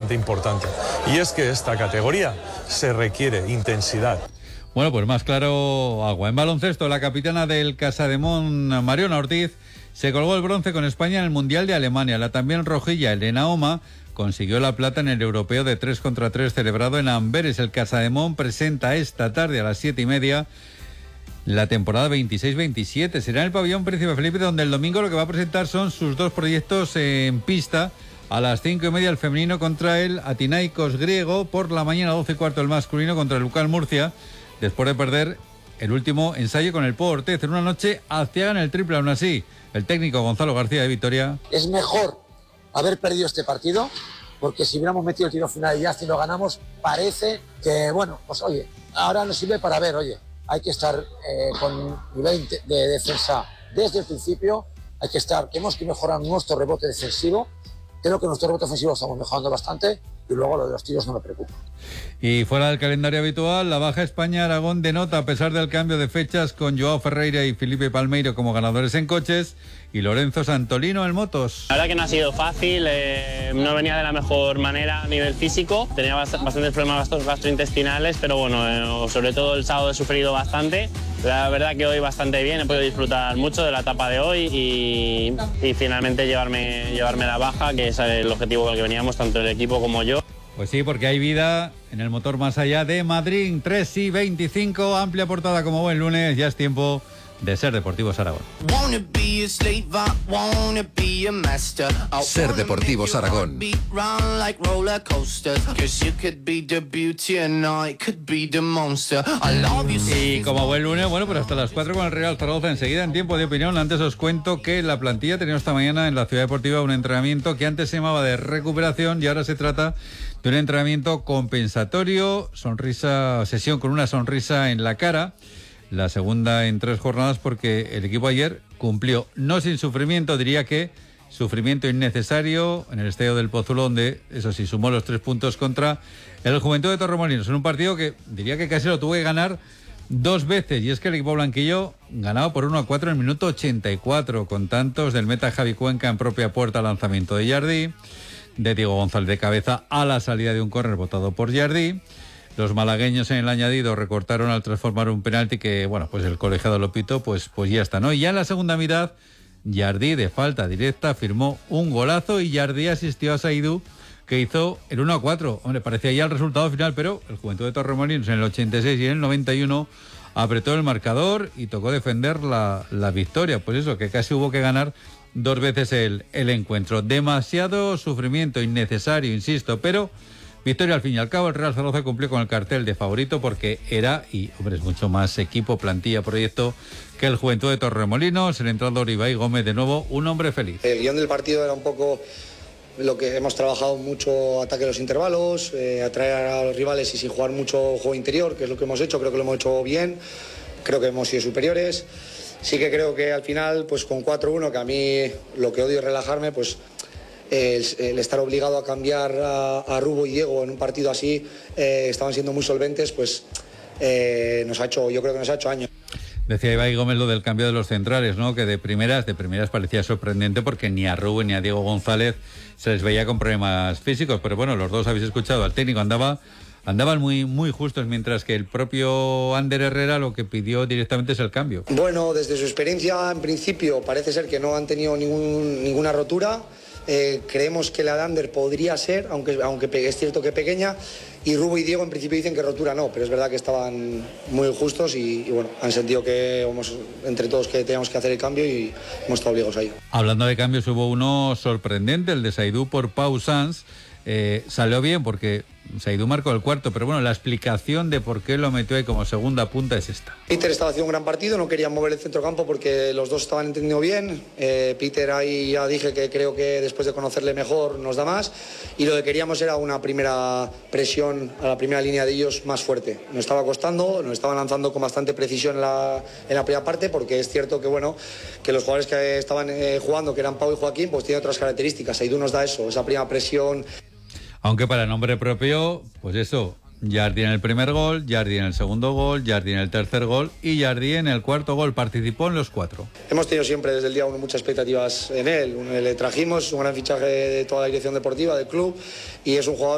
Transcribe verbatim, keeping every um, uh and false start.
bastante importante, y es que esta categoría se requiere intensidad. Bueno, pues más claro agua. En baloncesto, la capitana del Casademón, Mariona Ortiz, se colgó el bronce con España en el Mundial de Alemania. La también rojilla, Elena Oma, consiguió la plata en el europeo de tres contra tres celebrado en Amberes. El Casademón presenta esta tarde a las siete y media la temporada veintiséis veintisiete. Será en el pabellón Príncipe Felipe, donde el domingo lo que va a presentar son sus dos proyectos en pista. A las cinco y media el femenino contra el Atinaikos griego. Por la mañana, doce y cuarto el masculino contra el Lucal Murcia, después de perder el último ensayo con el Pau Ortez en una noche aciaga en el triple. Aún así, el técnico Gonzalo García de Vitoria: es mejor haber perdido este partido, porque si hubiéramos metido el tiro final y ya si lo ganamos, parece que, bueno, pues oye, ahora nos sirve para ver, oye, hay que estar eh, con nivel de defensa desde el principio, hay que estar, tenemos que mejorar nuestro rebote defensivo. Creo que nuestro rebote ofensivo estamos mejorando bastante, y luego lo de los tiros no me preocupa. Y fuera del calendario habitual, la baja España-Aragón denota, a pesar del cambio de fechas con Joao Ferreira y Felipe Palmeiro como ganadores en coches y Lorenzo Santolino en motos. La verdad que no ha sido fácil, eh, no venía de la mejor manera a nivel físico, tenía bast- bastantes problemas gastrointestinales, pero bueno, eh, sobre todo el sábado he sufrido bastante. La verdad que hoy bastante bien, he podido disfrutar mucho de la etapa de hoy y, y finalmente llevarme, llevarme la baja, que es el objetivo con el que veníamos tanto el equipo como yo. Pues sí, porque hay vida en el motor más allá de Madrid. tres y veinticinco, amplia portada como buen lunes, ya es tiempo de Ser Deportivos Aragón. Ser Deportivos Aragón. Y como buen lunes, bueno, pues hasta las cuatro con el Real Zaragoza. Enseguida, en tiempo de opinión, antes os cuento que la plantilla tenía esta mañana en la Ciudad Deportiva un entrenamiento que antes se llamaba de recuperación y ahora se trata de un entrenamiento compensatorio, sonrisa, sesión con una sonrisa en la cara. La segunda en tres jornadas, porque el equipo ayer cumplió, no sin sufrimiento, diría que sufrimiento innecesario, en el estadio del Pozuelo, donde, eso sí, sumó los tres puntos contra el Juventud de Torremolinos, en un partido que diría que casi lo tuvo que ganar dos veces, y es que el equipo blanquillo ganaba por uno a cuatro en el minuto ochenta y cuatro, con tantos del meta Javi Cuenca en propia puerta, lanzamiento de Jardí, de Diego González de cabeza a la salida de un córner votado por Jardí. Los malagueños en el añadido recortaron al transformar un penalti que, bueno, pues el colegiado lo pitó, pues, pues ya está, ¿no? Y ya en la segunda mitad, Jardí, de falta directa, firmó un golazo y Jardí asistió a Saidú, que hizo el uno a cuatro. Hombre, parecía ya el resultado final, pero el Juventud de Torremolinos en el ochenta y seis y en el noventa y uno apretó el marcador y tocó defender la, la victoria. Pues eso, que casi hubo que ganar dos veces el, el encuentro. Demasiado sufrimiento innecesario, insisto, pero victoria al fin y al cabo. El Real Zaragoza cumplió con el cartel de favorito porque era, y hombre, es mucho más equipo, plantilla, proyecto que el Juventud de Torremolinos. El entrenador Ibai Gómez, de nuevo, un hombre feliz. El guión del partido era un poco lo que hemos trabajado mucho, ataque a los intervalos, eh, atraer a los rivales y sin jugar mucho juego interior, que es lo que hemos hecho. Creo que lo hemos hecho bien, creo que hemos sido superiores. Sí que creo que al final, pues con cuatro uno, que a mí lo que odio es relajarme, pues El, el estar obligado a cambiar a, a Rubo y Diego en un partido así, eh, estaban siendo muy solventes, pues eh, nos ha hecho, yo creo que nos ha hecho año. Decía Ibai Gómez lo del cambio de los centrales, ¿no? Que de primeras, de primeras parecía sorprendente porque ni a Rubo ni a Diego González se les veía con problemas físicos, pero bueno, los dos habéis escuchado al técnico, andaba andaban muy muy justos, mientras que el propio Ander Herrera lo que pidió directamente es el cambio. Bueno, desde su experiencia, en principio, parece ser que no han tenido ningún, ninguna rotura. Eh, creemos que la de Ander podría ser, aunque, aunque es cierto que pequeña, y Rubo y Diego en principio dicen que rotura no, pero es verdad que estaban muy justos y, y bueno, han sentido que hemos, entre todos, que teníamos que hacer el cambio y hemos estado obligados a ello. Hablando de cambios, hubo uno sorprendente, el de Saidú por Pau Sanz. Eh, salió bien porque Saidú marcó el cuarto, pero bueno, la explicación de por qué lo metió ahí como segunda punta es esta. Peter estaba haciendo un gran partido, no quería mover el centrocampo porque los dos estaban entendiendo bien. eh, Peter ahí ya dije que creo que después de conocerle mejor nos da más, y lo que queríamos era una primera presión a la primera línea de ellos más fuerte. Nos estaba costando, nos estaban lanzando con bastante precisión en la, en la primera parte, porque es cierto que bueno, que los jugadores que estaban eh, jugando, que eran Pau y Joaquín, pues tienen otras características. Saidú nos da eso, esa primera presión. Aunque para nombre propio, pues eso, Jardí en el primer gol, Jardí en el segundo gol, Jardí en el tercer gol y Jardí en el cuarto gol. Participó en los cuatro. Hemos tenido siempre desde el día uno muchas expectativas en él. Le trajimos un gran fichaje de toda la dirección deportiva del club y es un jugador